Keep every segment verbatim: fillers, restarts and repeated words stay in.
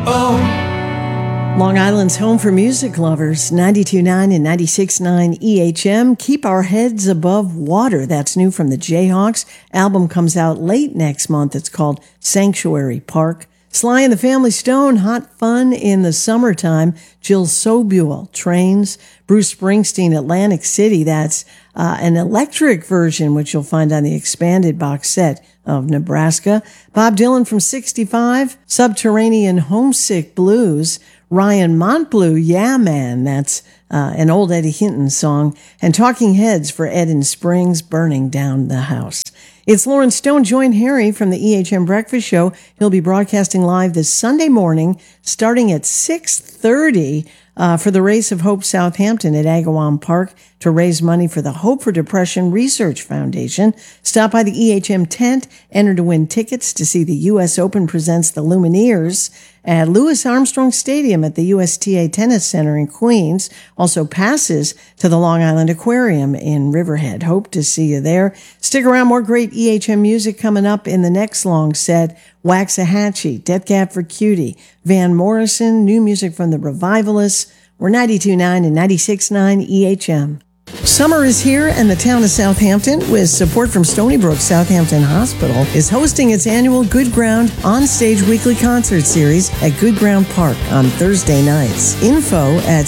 Long Island's home for music lovers, ninety-two point nine and ninety-six point nine E H M. Keep Our Heads Above Water. That's new from the Jayhawks. Album comes out late next month. It's called Sanctuary Park. Sly and the Family Stone, Hot Fun in the Summertime. Jill Sobule, Trains. Bruce Springsteen, Atlantic City. That's uh, an electric version, which you'll find on the expanded box set of Nebraska. Bob Dylan from sixty-five, Subterranean Homesick Blues. Ryan Montbleu, Yeah Man, that's uh, an old Eddie Hinton song. And Talking Heads for Ed in Springs, Burning Down the House. It's Lawrence Stone. Join Harry from the E H M Breakfast Show. He'll be broadcasting live this Sunday morning, starting at six thirty uh, for the Race of Hope Southampton at Agawam Park to raise money for the Hope for Depression Research Foundation. Stop by the E H M tent. Enter to win tickets to see the U S Open presents the Lumineers at Louis Armstrong Stadium at the U S T A Tennis Center in Queens. Also passes to the Long Island Aquarium in Riverhead. Hope to see you there. Stick around. More great E H M music coming up in the next long set. Waxahachie, Death Cab for Cutie, Van Morrison, new music from the Revivalists. We're ninety-two point nine and ninety-six point nine E H M. Summer is here, and the town of Southampton, with support from Stony Brook Southampton Hospital, is hosting its annual Good Ground on-stage weekly concert series at Good Ground Park on Thursday nights. Info at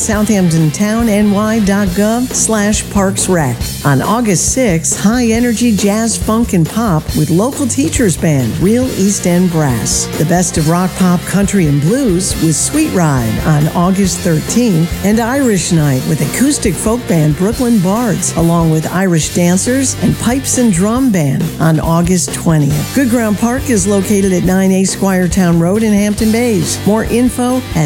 southamptontownny.gov slash parksrec. On August sixth, high-energy jazz, funk, and pop with local teachers band, Real East End Brass. The best of rock, pop, country, and blues with Sweet Ride on August thirteenth, and Irish Night with acoustic folk band Brooklyn Bards, along with Irish dancers and pipes and drum band on August twentieth. Good Ground Park is located at nine A Squiretown Road in Hampton Bays. More info at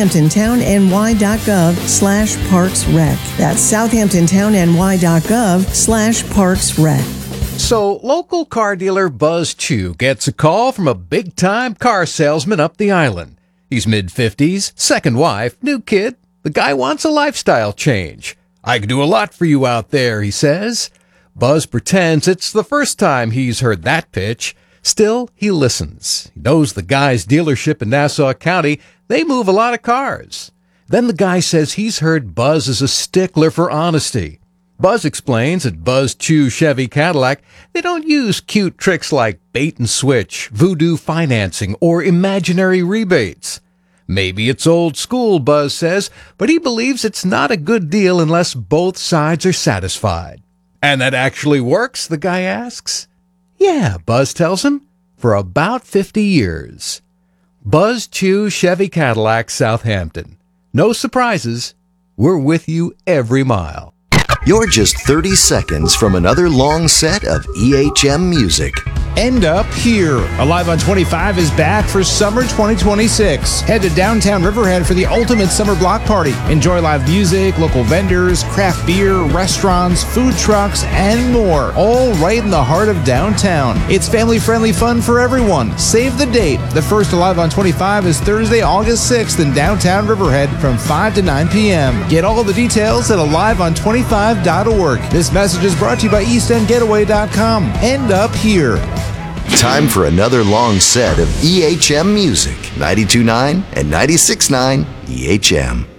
southamptontownny.gov slash parksrec. That's southamptontownny.gov slash parksrec. So, local car dealer Buzz Chew gets a call from a big-time car salesman up the island. He's mid-fifties, second wife, new kid. The guy wants a lifestyle change. I can do a lot for you out there, he says. Buzz pretends it's the first time he's heard that pitch. Still, he listens. He knows the guy's dealership in Nassau County. They move a lot of cars. Then the guy says he's heard Buzz is a stickler for honesty. Buzz explains at Buzz Chew Chevy Cadillac, they don't use cute tricks like bait and switch, voodoo financing, or imaginary rebates. Maybe it's old school, Buzz says, but he believes it's not a good deal unless both sides are satisfied. And that actually works, the guy asks. Yeah, Buzz tells him, for about fifty years. Buzz Chew Chevy Cadillac, Southampton. No surprises. We're with you every mile. You're just thirty seconds from another long set of E H M music. End Up Here. Alive on twenty-five is back for summer twenty twenty-six. Head to downtown Riverhead for the ultimate summer block party. Enjoy live music, local vendors, craft beer, restaurants, food trucks, and more. All right in the heart of downtown. It's family-friendly fun for everyone. Save the date. The first Alive on twenty-five is Thursday, August sixth in downtown Riverhead from five to nine p.m. Get all the details at alive on twenty-five dot org. This message is brought to you by east end getaway dot com. End Up Here. Time for another long set of E H M music. ninety-two point nine and ninety-six point nine E H M.